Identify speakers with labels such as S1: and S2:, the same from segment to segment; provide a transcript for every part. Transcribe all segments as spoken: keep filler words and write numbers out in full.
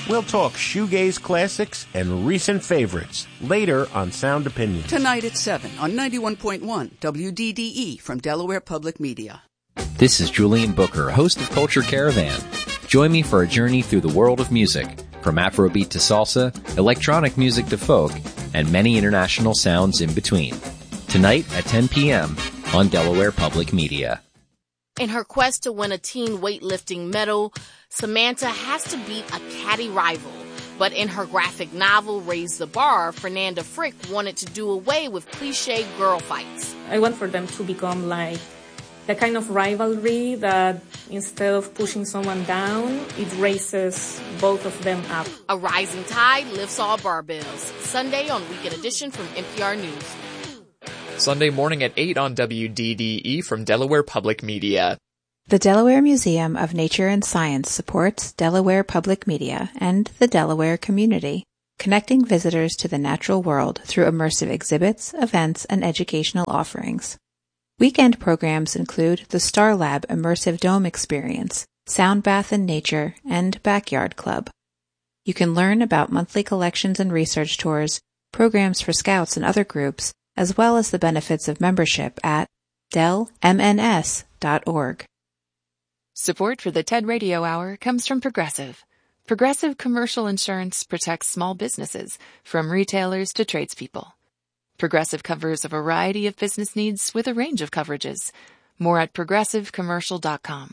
S1: We'll talk shoegaze classics and recent favorites later on Sound Opinions.
S2: Tonight at seven on ninety-one point one W D D E from Delaware Public Media.
S3: This is Julian Booker, host of Culture Caravan. Join me for a journey through the world of music, from Afrobeat to salsa, electronic music to folk, and many international sounds in between. Tonight at ten p.m. on Delaware Public Media.
S4: In her quest to win a teen weightlifting medal, Samantha has to beat a catty rival. But in her graphic novel, Raise the Bar, Fernanda Frick wanted to do away with cliché girl fights.
S5: I want for them to become like the kind of rivalry that instead of pushing someone down, it raises both of them up.
S4: A rising tide lifts all barbells. Sunday on Weekend Edition from N P R News.
S6: Sunday morning at eight on W D D E from Delaware Public Media.
S7: The Delaware Museum of Nature and Science supports Delaware Public Media and the Delaware community, connecting visitors to the natural world through immersive exhibits, events, and educational offerings. Weekend programs include the Star Lab Immersive Dome Experience, Sound Bath in Nature, and Backyard Club. You can learn about monthly collections and research tours, programs for scouts and other groups, as well as the benefits of membership at del m n s dot org.
S8: Support for the TED Radio Hour comes from Progressive. Progressive Commercial Insurance protects small businesses, from retailers to tradespeople. Progressive covers a variety of business needs with a range of coverages. More at progressive commercial dot com.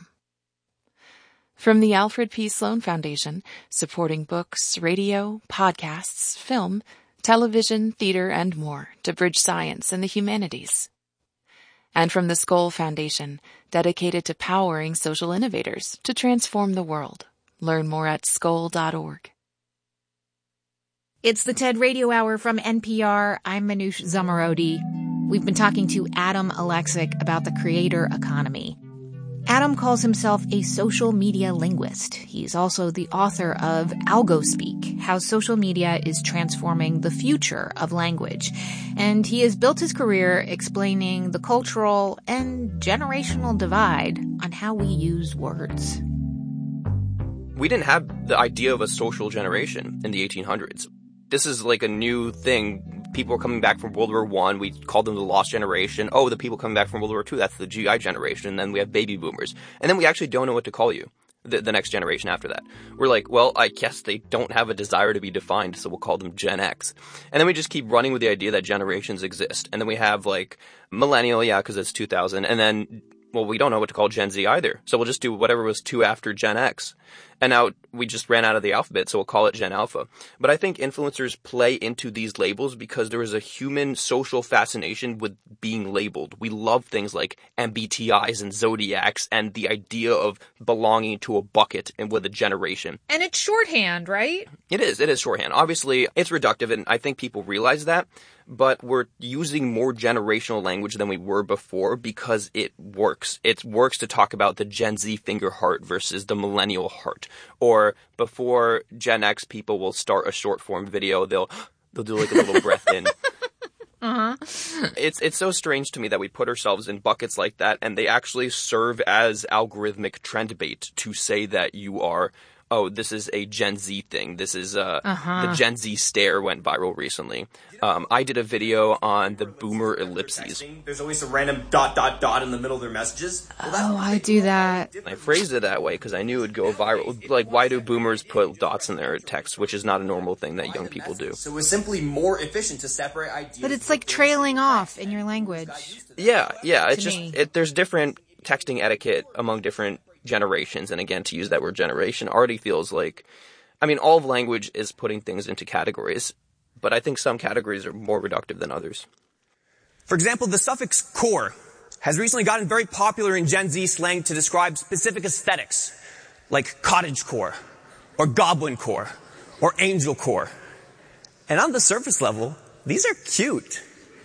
S8: From the Alfred P. Sloan Foundation, supporting books, radio, podcasts, film, television, theater, and more to bridge science and the humanities. And from the Skoll Foundation, dedicated to powering social innovators to transform the world. Learn more at skoll dot org.
S9: It's the TED Radio Hour from N P R. I'm Manoush Zomorodi. We've been talking to Adam Alexic about the creator economy. Adam calls himself a social media linguist. He's also the author of AlgoSpeak, How Social Media is Transforming the Future of Language. And he has built his career explaining the cultural and generational divide on how we use words.
S10: We didn't have the idea of a social generation in the eighteen hundreds. This is like a new thing. People were coming back from World War One. We called them the lost generation. Oh, the people coming back from World War Two, that's the G I generation. And then we have baby boomers. And then we actually don't know what to call you, the, the next generation after that. We're like, well, I guess they don't have a desire to be defined, so we'll call them Gen X. And then we just keep running with the idea that generations exist. And then we have like millennial, yeah, because it's two thousand. And then, well, we don't know what to call Gen Z either. So we'll just do whatever was two after Gen X. And now we just ran out of the alphabet, so we'll call it Gen Alpha. But I think influencers play into these labels because there is a human social fascination with being labeled. We love things like M B T Is and zodiacs and the idea of belonging to a bucket and with a generation.
S11: And it's shorthand, right?
S10: It is. It is shorthand. Obviously, it's reductive, and I think people realize that. But we're using more generational language than we were before because it works. It works to talk about the Gen Z finger heart versus the millennial heart. Or before Gen X, people will start a short form video. They'll they'll do like a little breath in.
S11: Uh-huh.
S10: It's it's so strange to me that we put ourselves in buckets like that, and they actually serve as algorithmic trend bait to say that you are, oh, this is a Gen Z thing. This is uh,
S11: uh-huh.
S10: the Gen Z stare went viral recently. Um, I did a video on the boomer ellipses.
S12: There's always a random dot, dot, dot in the middle of their messages.
S9: Well, oh, I do that.
S10: I phrased it that way because I knew it would go viral. Like, why do boomers put dots in their text, which is not a normal thing that young people do?
S12: So it was simply more efficient to separate ideas.
S9: But it's like trailing off in your language.
S10: Yeah, yeah. It's
S9: To
S10: just,
S9: me.
S10: it, there's different texting etiquette among different generations. And again, to use that word generation already feels like, I mean, all of language is putting things into categories, but I think some categories are more reductive than others.
S12: For example, the suffix core has recently gotten very popular in Gen Z slang to describe specific aesthetics, like cottagecore, or goblincore, or angelcore. And on the surface level, these are cute.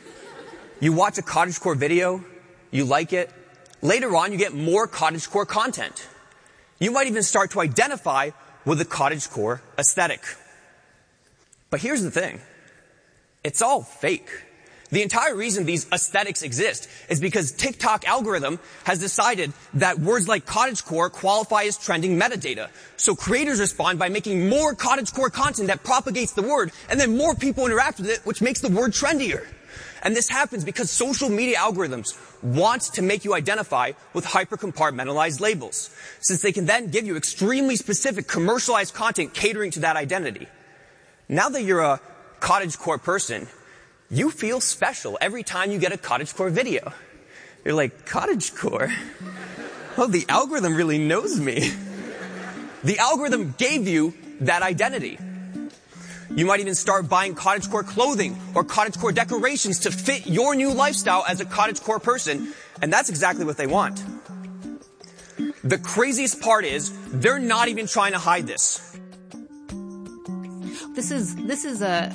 S12: You watch a cottagecore video, you like it, later on you get more cottagecore content. You might even start to identify with the cottagecore aesthetic. But here's the thing. It's all fake. The entire reason these aesthetics exist is because TikTok algorithm has decided that words like cottagecore qualify as trending metadata. So creators respond by making more cottagecore content that propagates the word, and then more people interact with it, which makes the word trendier. And this happens because social media algorithms want to make you identify with hyper-compartmentalized labels, since they can then give you extremely specific commercialized content catering to that identity. Now that you're a cottagecore person, you feel special every time you get a cottagecore video. You're like, cottagecore? Oh, the algorithm really knows me. The algorithm gave you that identity. You might even start buying cottagecore clothing or cottagecore decorations to fit your new lifestyle as a cottagecore person, and that's exactly what they want. The craziest part is, they're not even trying to hide this.
S9: This is, this is a,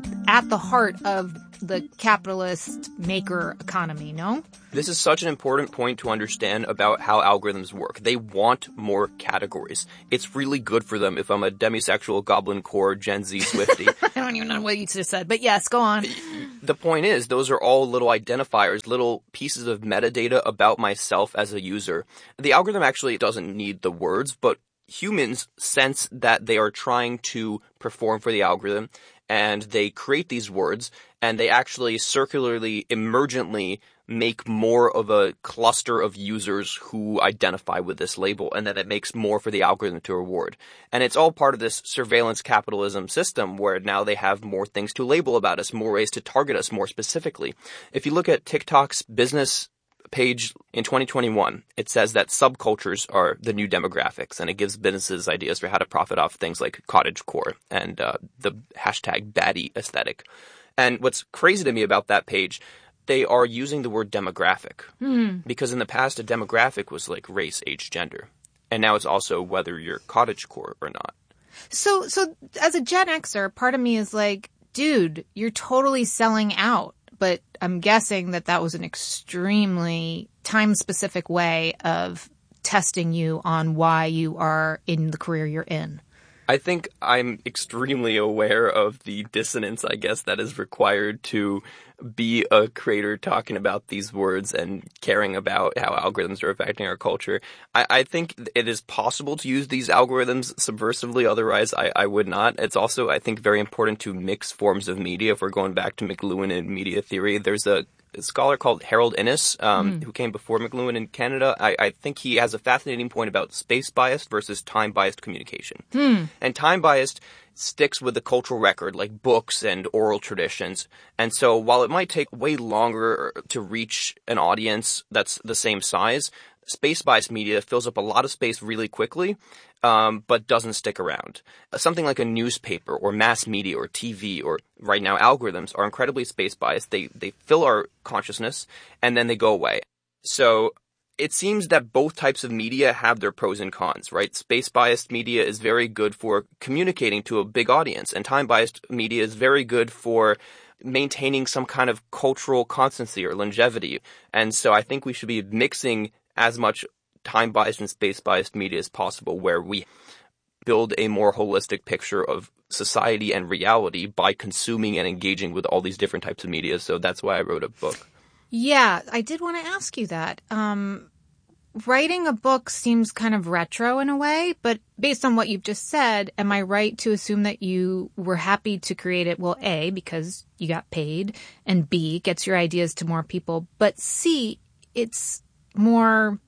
S9: at the heart of the capitalist maker economy, no?
S10: This is such an important point to understand about how algorithms work. They want more categories. It's really good for them if I'm a demisexual, goblin core, Gen Z Swiftie.
S9: I don't even know what you just said, but yes, go on.
S10: The point is, those are all little identifiers, little pieces of metadata about myself as a user. The algorithm actually doesn't need the words, but humans sense that they are trying to perform for the algorithm, and they create these words, and they actually circularly, emergently make more of a cluster of users who identify with this label, and then it makes more for the algorithm to reward. And it's all part of this surveillance capitalism system where now they have more things to label about us, more ways to target us more specifically. If you look at TikTok's business page in twenty twenty-one, it says that subcultures are the new demographics, and it gives businesses ideas for how to profit off things like cottagecore and uh, the hashtag baddie aesthetic. And what's crazy to me about that page, they are using the word demographic. Mm. Because in the past, a demographic was like race, age, gender. And now it's also whether you're cottagecore or not.
S9: So, so as a Gen Xer, part of me is like, dude, you're totally selling out. But I'm guessing that that was an extremely time-specific way of testing you on why you are in the career you're in.
S10: I think I'm extremely aware of the dissonance, I guess, that is required to be a creator talking about these words and caring about how algorithms are affecting our culture. I, I think it is possible to use these algorithms subversively, otherwise I, I would not. It's also, I think, very important to mix forms of media. If we're going back to McLuhan and media theory, there's a A scholar called Harold Innis, um, mm. who came before McLuhan in Canada. I, I think he has a fascinating point about space-biased versus time-biased communication. Mm. And time-biased sticks with the cultural record, like books and oral traditions. And so while it might take way longer to reach an audience that's the same size, space-biased media fills up a lot of space really quickly, um, but doesn't stick around. Something like a newspaper or mass media or T V or right now algorithms are incredibly space-biased. They they fill our consciousness and then they go away. So it seems that both types of media have their pros and cons, right? Space-biased media is very good for communicating to a big audience, and time-biased media is very good for maintaining some kind of cultural constancy or longevity. And so I think we should be mixing as much time-biased and space-biased media as possible, where we build a more holistic picture of society and reality by consuming and engaging with all these different types of media. So that's why I wrote a book.
S9: Yeah, I did want to ask you that. Um, writing a book seems kind of retro in a way, but based on what you've just said, am I right to assume that you were happy to create it? Well, A, because you got paid, and B, gets your ideas to more people, but C, it's more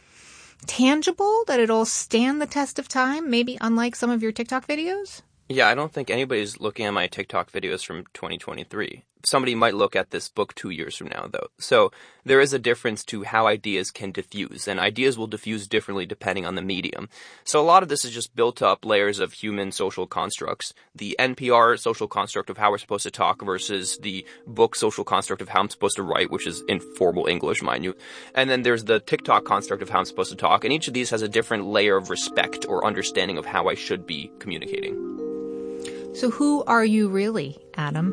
S9: tangible, that it'll stand the test of time, maybe unlike some of your TikTok videos?
S10: Yeah, I don't think anybody's looking at my TikTok videos from twenty twenty-three. Somebody might look at this book two years from now, though. So there is a difference to how ideas can diffuse, and ideas will diffuse differently depending on the medium. So a lot of this is just built up layers of human social constructs. The N P R social construct of how we're supposed to talk versus the book social construct of how I'm supposed to write, which is in formal English, mind you. And then there's the TikTok construct of how I'm supposed to talk, and each of these has a different layer of respect or understanding of how I should be communicating.
S9: So who are you really, Adam?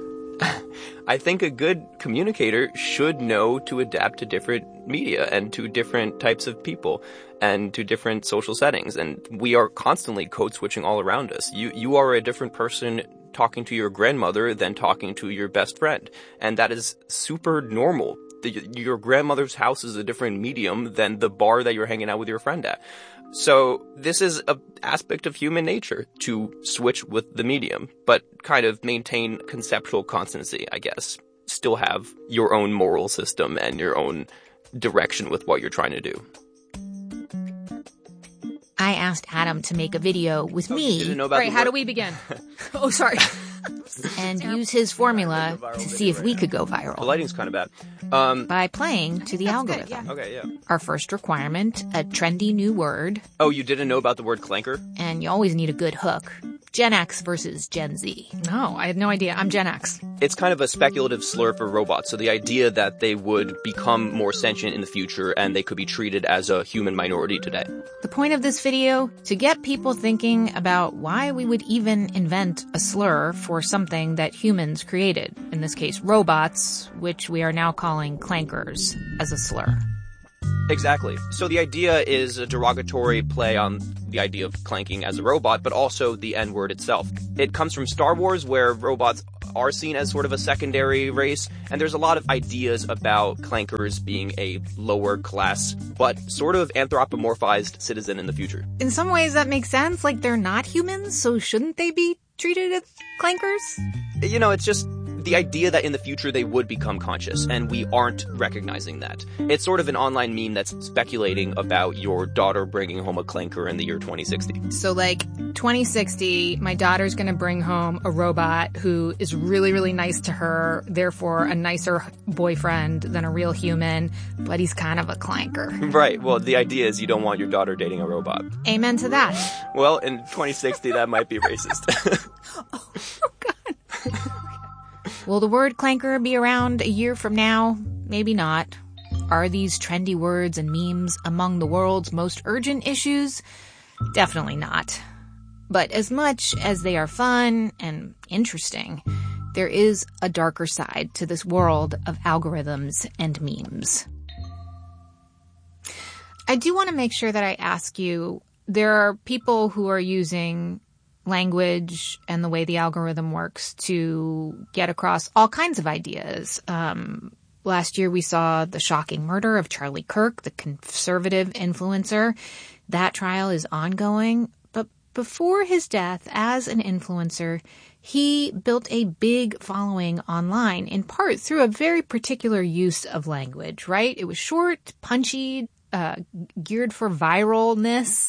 S10: I think a good communicator should know to adapt to different media and to different types of people and to different social settings. And we are constantly code switching all around us. You you are a different person talking to your grandmother than talking to your best friend. And that is super normal. The, your grandmother's house is a different medium than the bar that you're hanging out with your friend at. So this is an aspect of human nature to switch with the medium, but kind of maintain conceptual constancy, I guess. Still have your own moral system and your own direction with what you're trying to do.
S9: I asked Adam to make a video with
S10: oh,
S9: me.
S10: Didn't know about
S11: right, how do we begin? Oh, sorry.
S9: And use his formula to see if we could go viral.
S10: The lighting's kind of bad. Um,
S9: By playing to the algorithm.
S11: Good, yeah.
S10: Okay, yeah.
S9: Our first requirement, a trendy new word.
S10: Oh, you didn't know about the word clanker?
S9: And you always need a good hook. Gen X versus Gen Z.
S11: No, I had no idea. I'm Gen X.
S10: It's kind of a speculative slur for robots. So the idea that they would become more sentient in the future and they could be treated as a human minority today.
S9: The point of this video, to get people thinking about why we would even invent a slur for something that humans created. In this case, robots, which we are now calling clankers, as a slur.
S10: Exactly. So the idea is a derogatory play on the idea of clanking as a robot, but also the N-word itself. It comes from Star Wars, where robots are seen as sort of a secondary race, and there's a lot of ideas about clankers being a lower class, but sort of anthropomorphized citizen in the future.
S9: In some ways that makes sense, like they're not humans, so shouldn't they be treated as clankers?
S10: You know, it's just the idea that in the future they would become conscious, and we aren't recognizing that. It's sort of an online meme that's speculating about your daughter bringing home a clanker in the year twenty sixty.
S11: So like twenty sixty, my daughter's going to bring home a robot who is really, really nice to her, therefore a nicer boyfriend than a real human, but he's kind of a clanker.
S10: Right. Well, the idea is you don't want your daughter dating a robot.
S11: Amen to that.
S10: Well, in twenty sixty, that might be racist.
S11: oh, oh, God.
S9: Will the word clanker be around a year from now? Maybe not. Are these trendy words and memes among the world's most urgent issues? Definitely not. But as much as they are fun and interesting, there is a darker side to this world of algorithms and memes. I do want to make sure that I ask you, there are people who are using language and the way the algorithm works to get across all kinds of ideas. Um, last year we saw the shocking murder of Charlie Kirk, the conservative influencer. That trial is ongoing. But before his death as an influencer, he built a big following online, in part through a very particular use of language, right? It was short, punchy, uh, geared for viralness.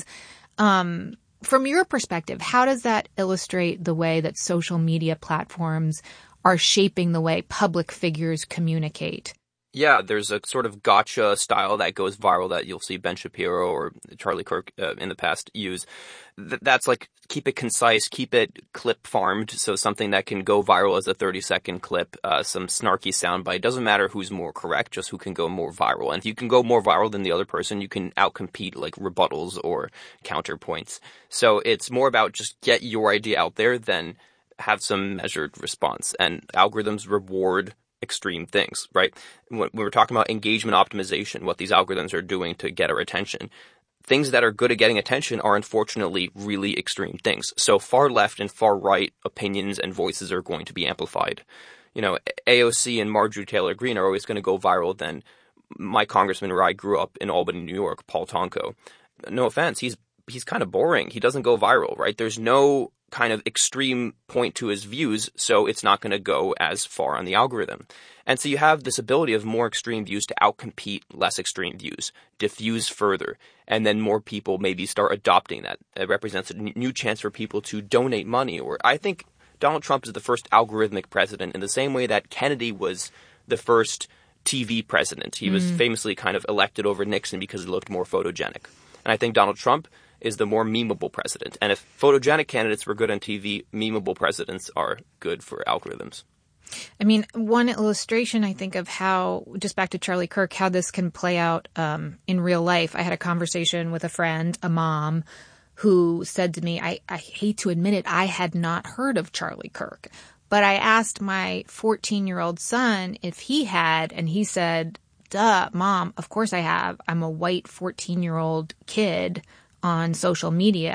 S9: Um, From your perspective, how does that illustrate the way that social media platforms are shaping the way public figures communicate?
S10: Yeah, there's a sort of gotcha style that goes viral that you'll see Ben Shapiro or Charlie Kirk uh, in the past use. Th- that's like, keep it concise, keep it clip farmed, so something that can go viral as a thirty second clip, uh, some snarky soundbite. It doesn't matter who's more correct, just who can go more viral. And if you can go more viral than the other person, you can outcompete like rebuttals or counterpoints. So it's more about just get your idea out there than have some measured response. And algorithms reward extreme things, right? When we were talking about engagement optimization, what these algorithms are doing to get our attention, things that are good at getting attention are unfortunately really extreme things. So far left and far right opinions and voices are going to be amplified. You know, A O C and Marjorie Taylor Greene are always going to go viral than my congressman where I grew up in Albany, New York, Paul Tonko. No offense, he's he's kind of boring. He doesn't go viral, right? There's no kind of extreme point to his views, so it's not going to go as far on the algorithm. And so you have this ability of more extreme views to outcompete less extreme views, diffuse further, and then more people maybe start adopting that. It represents a new chance for people to donate money. Or I think Donald Trump is the first algorithmic president in the same way that Kennedy was the first T V president. He was mm. famously kind of elected over Nixon because he looked more photogenic. And I think Donald Trump is the more memeable president. And if photogenic candidates were good on T V, memeable presidents are good for algorithms.
S9: I mean, one illustration, I think, of how, just back to Charlie Kirk, how this can play out um, in real life. I had a conversation with a friend, a mom, who said to me, I, I hate to admit it, I had not heard of Charlie Kirk. But I asked my fourteen-year-old son if he had, and he said, duh, Mom, of course I have. I'm a white fourteen-year-old kid on social media.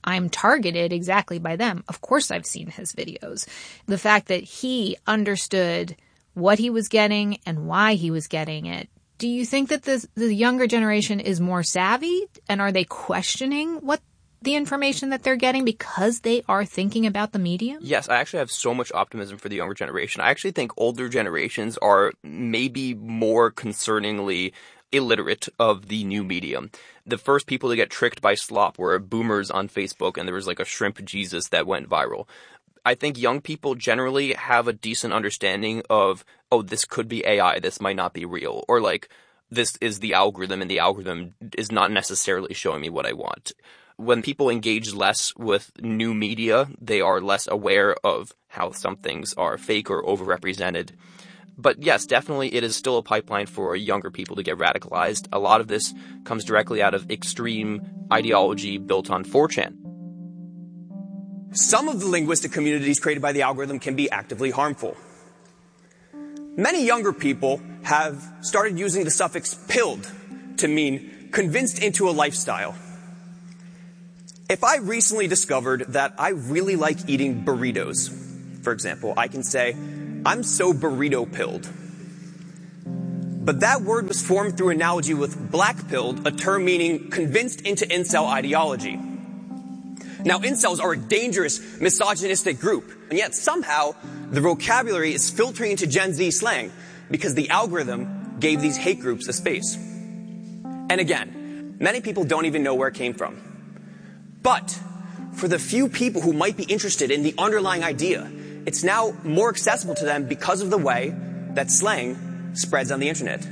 S11: I'm targeted exactly by them. Of course I've seen his videos. The fact that he understood what he was getting and why he was getting it. Do you think that the, the younger generation is more savvy, and are they questioning what the information that they're getting because they are thinking about the medium?
S10: Yes, I actually have so much optimism for the younger generation. I actually think older generations are maybe more concerningly illiterate of the new medium. The first people to get tricked by slop were boomers on Facebook, and there was like a shrimp Jesus that went viral. I think young people generally have a decent understanding of, oh, this could be A I, this might not be real, or like, this is the algorithm, and the algorithm is not necessarily showing me what I want. When people engage less with new media, they are less aware of how some things are fake or overrepresented. But yes, definitely it is still a pipeline for younger people to get radicalized. A lot of this comes directly out of extreme ideology built on four chan.
S12: Some of the linguistic communities created by the algorithm can be actively harmful. Many younger people have started using the suffix pilled to mean convinced into a lifestyle. If I recently discovered that I really like eating burritos, for example, I can say, I'm so burrito pilled. But that word was formed through analogy with black pilled, a term meaning convinced into incel ideology. Now, incels are a dangerous, misogynistic group, and yet somehow the vocabulary is filtering into Gen Z slang because the algorithm gave these hate groups a space. And again, many people don't even know where it came from. But for the few people who might be interested in the underlying idea, it's now more accessible to them because of the way that slang spreads on the internet.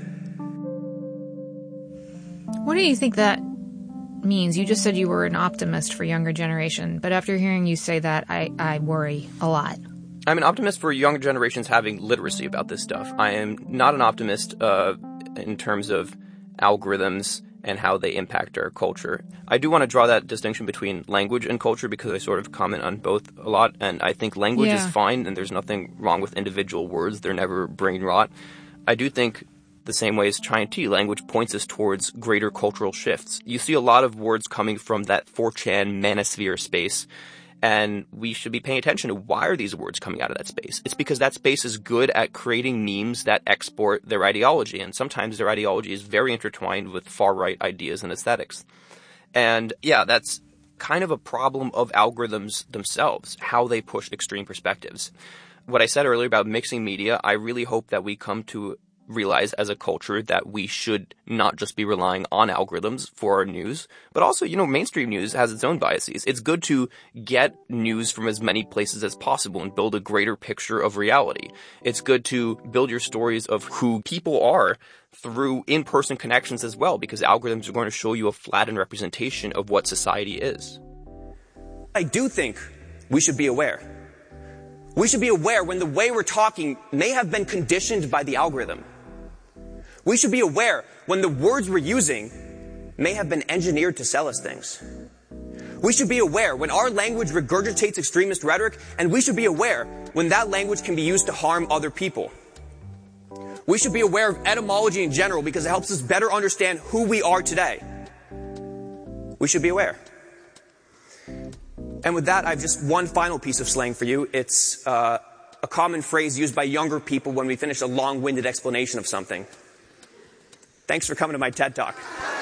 S11: What do you think that means? You just said you were an optimist for younger generation, but after hearing you say that, I, I worry a lot.
S10: I'm an optimist for younger generations having literacy about this stuff. I am not an optimist uh, in terms of algorithms and how they impact our culture. I do want to draw that distinction between language and culture because I sort of comment on both a lot, and I think language
S11: yeah.
S10: is fine and there's nothing wrong with individual words. They're never brain rot. I do think the same way as China Tea, language points us towards greater cultural shifts. You see a lot of words coming from that four chan manosphere space, and we should be paying attention to why are these words coming out of that space. It's because that space is good at creating memes that export their ideology, and sometimes their ideology is very intertwined with far-right ideas and aesthetics. And yeah, that's kind of a problem of algorithms themselves, how they push extreme perspectives. What I said earlier about mixing media, I really hope that we come to realize as a culture that we should not just be relying on algorithms for our news, but also, you know, mainstream news has its own biases. It's good to get news from as many places as possible and build a greater picture of reality. It's good to build your stories of who people are through in-person connections as well, because algorithms are going to show you a flattened representation of what society is.
S12: I do think we should be aware. We should be aware when the way we're talking may have been conditioned by the algorithm. We should be aware when the words we're using may have been engineered to sell us things. We should be aware when our language regurgitates extremist rhetoric, and we should be aware when that language can be used to harm other people. We should be aware of etymology in general because it helps us better understand who we are today. We should be aware. And with that, I have just one final piece of slang for you. It's uh, a common phrase used by younger people when we finish a long-winded explanation of something. Thanks for coming to my TED Talk.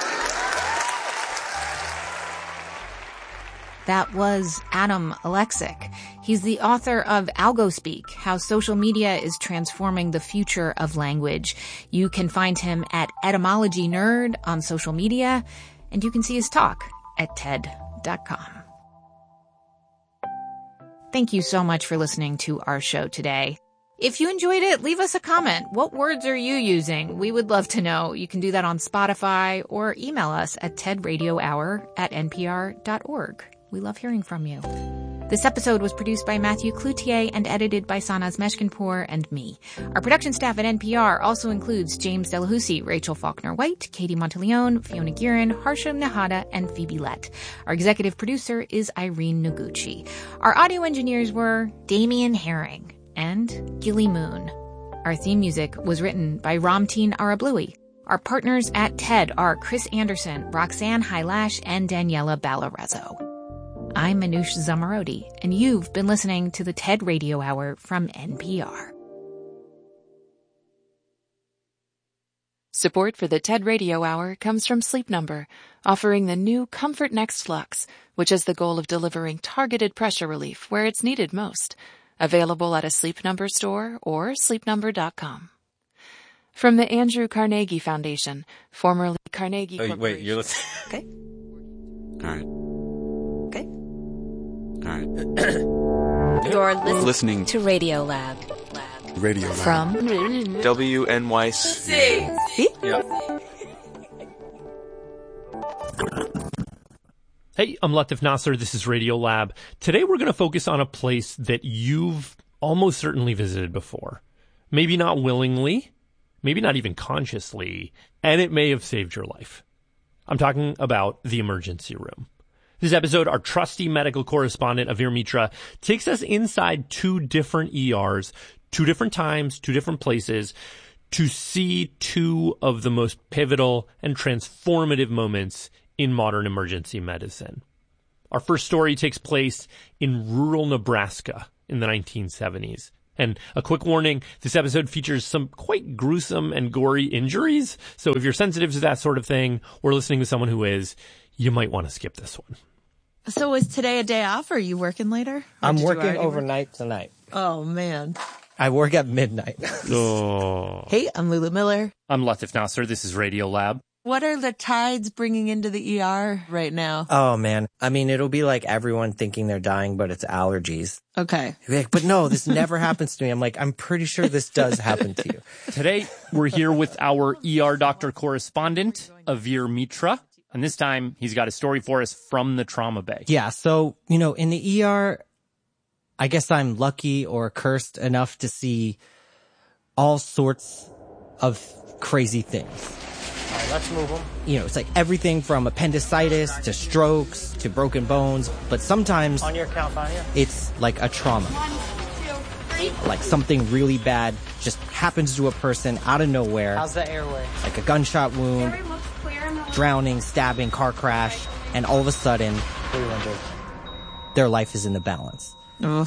S9: That was Adam Alexic. He's the author of AlgoSpeak, How Social Media is Transforming the Future of Language. You can find him at Etymology Nerd on social media, and you can see his talk at TED dot com. Thank you so much for listening to our show today. If you enjoyed it, leave us a comment. What words are you using? We would love to know. You can do that on Spotify or email us at tedradiohour at npr dot org. We love hearing from you. This episode was produced by Matthew Cloutier and edited by Sanaz Meshkinpour and me. Our production staff at N P R also includes James Delahousie, Rachel Faulkner-White, Katie Monteleone, Fiona Guerin, Harsham Nahada, and Phoebe Lett. Our executive producer is Irene Noguchi. Our audio engineers were Damian Herring and Gilly Moon. Our theme music was written by Ramteen Arablouei. Our partners at TED are Chris Anderson, Roxanne Hylash, and Daniela Ballarezo. I'm Manoush Zomorodi, and you've been listening to the TED Radio Hour from N P R.
S8: Support for the TED Radio Hour comes from Sleep Number, offering the new Comfort Next Flux, which has the goal of delivering targeted pressure relief where it's needed most. Available at a Sleep Number store or sleep number dot com. From the Andrew Carnegie Foundation, formerly Carnegie
S13: Wait,
S8: Corporation.
S13: wait, you're listening.
S8: Okay.
S13: All right.
S8: Okay.
S13: All right.
S14: You're listening,
S13: Listening
S14: to Radio Lab.
S13: Radio Lab.
S14: From
S13: W N Y C. Yep.
S15: Hey, I'm Latif Nasser. This is Radio Lab. Today we're going to focus on a place that you've almost certainly visited before. Maybe not willingly, maybe not even consciously, and it may have saved your life. I'm talking about the emergency room. This episode, our trusty medical correspondent, Avir Mitra, takes us inside two different E Rs, two different times, two different places, to see two of the most pivotal and transformative moments in modern emergency medicine. Our first story takes place in rural Nebraska in the nineteen seventies. And a quick warning, this episode features some quite gruesome and gory injuries. So if you're sensitive to that sort of thing, or listening to someone who is, you might want to skip this one.
S16: So is today a day off, or are you working later? Or
S17: I'm working overnight work? tonight.
S16: Oh, man.
S17: I work at midnight.
S15: Oh.
S16: Hey, I'm Lulu Miller.
S15: I'm Latif Nasser. This is Radio Lab.
S16: What are the tides bringing into the E R right now?
S17: Oh, man. I mean, it'll be like everyone thinking they're dying, but it's allergies.
S16: Okay.
S17: Like, but no, this never happens to me. I'm like, I'm pretty sure this does happen to you.
S15: Today, we're here with our E R doctor correspondent, Avir Mitra. And this time, he's got a story for us from the trauma bay.
S17: Yeah, so, you know, in the E R, I guess I'm lucky or cursed enough to see all sorts of crazy things.
S13: All right, let's move them.
S17: You know, it's like everything from appendicitis to strokes to broken bones, but sometimes
S13: On your count, Vanya.
S17: it's like a trauma.
S14: One, two, three.
S17: Like something really bad just happens to a person out of nowhere.
S13: How's the airway?
S17: Like a gunshot wound, drowning, stabbing, car crash, and all of a sudden, their life is in the balance.
S16: Ugh.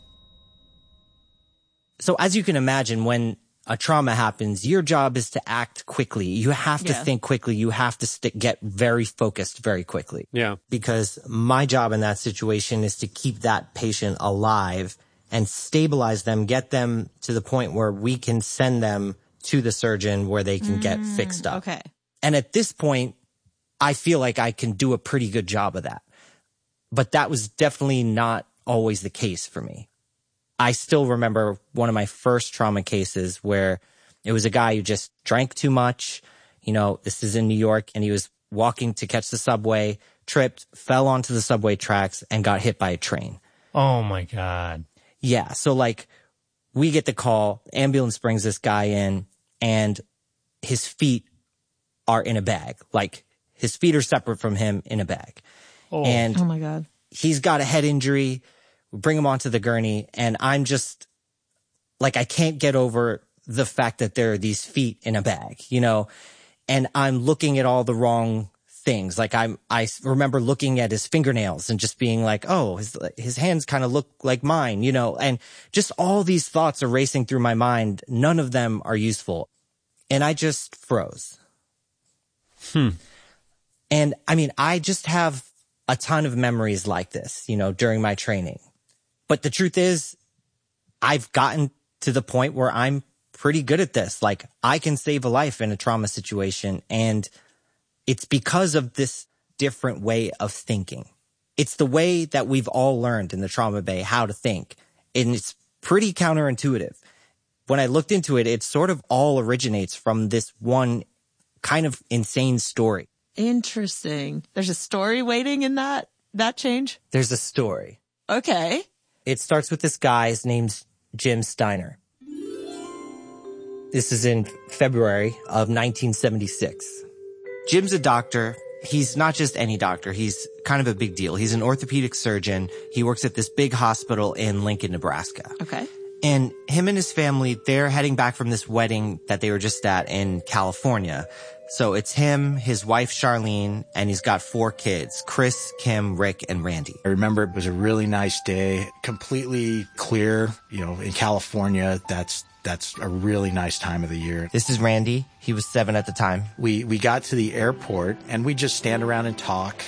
S17: So as you can imagine, when a trauma happens, your job is to act quickly. You have to
S16: Yeah.
S17: think quickly. You have to st- get very focused very quickly.
S15: Yeah.
S17: Because my job in that situation is to keep that patient alive and stabilize them, get them to the point where we can send them to the surgeon where they can get fixed up.
S16: Okay.
S17: And at this point, I feel like I can do a pretty good job of that. But that was definitely not always the case for me. I still remember one of my first trauma cases where it was a guy who just drank too much. You know, this is in New York, and he was walking to catch the subway, tripped, fell onto the subway tracks, and got hit by a train.
S15: Oh, my God.
S17: Yeah. So, like, we get the call, ambulance brings this guy in, and his feet are in a bag. Like, his feet are separate from him in a bag.
S15: Oh,
S17: and
S16: Oh, my God.
S17: he's got a head injury. We bring him onto the gurney, and I'm just like, I can't get over the fact that there are these feet in a bag, you know, and I'm looking at all the wrong things. Like I'm, I remember looking at his fingernails and just being like, oh, his, his hands kind of look like mine, you know, and just all these thoughts are racing through my mind. None of them are useful. And I just froze.
S15: Hmm.
S17: And I mean, I just have a ton of memories like this, you know, during my training. But the truth is, I've gotten to the point where I'm pretty good at this. Like, I can save a life in a trauma situation. And it's because of this different way of thinking. It's the way that we've all learned in the trauma bay how to think. And it's pretty counterintuitive. When I looked into it, it sort of all originates from this one kind of insane story.
S16: Interesting. There's a story waiting in that, that change?
S17: There's a story.
S16: Okay.
S17: It starts with this guy. His name's Jim Steiner. This is in February of nineteen seventy-six. Jim's a doctor. He's not just any doctor. He's kind of a big deal. He's an orthopedic surgeon. He works at this big hospital in Lincoln, Nebraska.
S16: Okay.
S17: And him and his family, they're heading back from this wedding that they were just at in California. So it's him, his wife Charlene, and he's got four kids, Chris, Kim, Rick, and Randy.
S18: I remember it was a really nice day, completely clear. You know, in California, that's that's a really nice time of the year.
S17: This is Randy. He was seven at the time.
S18: We we got to the airport, and we just stand around and talk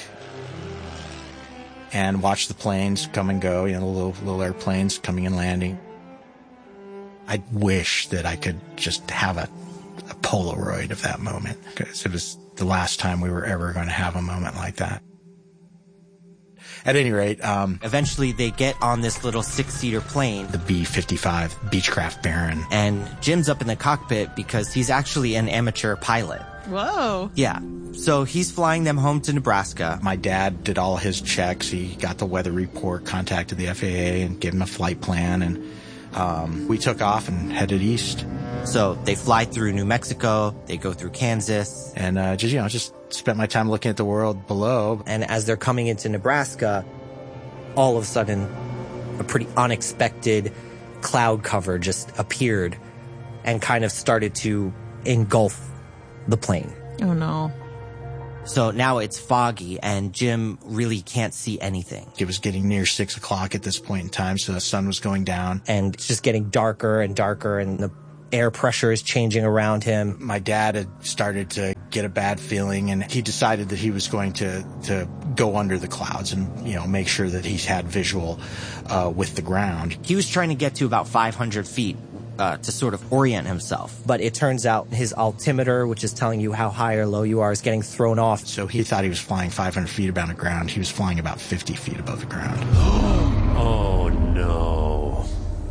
S18: and watch the planes come and go, you know, little, little airplanes coming and landing. I wish that I could just have a a Polaroid of that moment, because it was the last time we were ever going to have a moment like that. At any rate, um,
S17: eventually they get on this little six-seater plane,
S18: the B fifty-five Beechcraft Baron.
S17: And Jim's up in the cockpit because he's actually an amateur pilot.
S16: Whoa.
S17: Yeah. So he's flying them home to Nebraska.
S18: My dad did all his checks. He got the weather report, contacted the F A A, and gave him a flight plan, and um, we took off and headed east.
S17: So they fly through New Mexico, they go through Kansas.
S18: And uh, just, you know, just spent my time looking at the world below.
S17: And as they're coming into Nebraska, all of a sudden, a pretty unexpected cloud cover just appeared and kind of started to engulf the plane.
S16: Oh, no.
S17: So now it's foggy, and Jim really can't see anything.
S18: It was getting near six o'clock at this point in time, so the sun was going down.
S17: And it's just getting darker and darker, and the air pressure is changing around him.
S18: My dad had started to get a bad feeling, and he decided that he was going to, to go under the clouds and, you know, make sure that he had visual uh, with the ground.
S17: He was trying to get to about five hundred feet uh, to sort of orient himself. But it turns out his altimeter, which is telling you how high or low you are, is getting thrown off.
S18: So he thought he was flying five hundred feet above the ground. He was flying about fifty feet above the ground.
S15: Oh, no.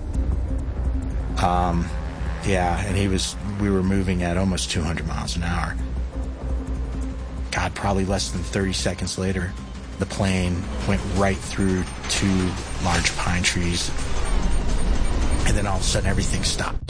S18: Um... Yeah, and he was, we were moving at almost two hundred miles an hour. God, probably less than thirty seconds later, the plane went right through two large pine trees. And then all of a sudden, everything stopped.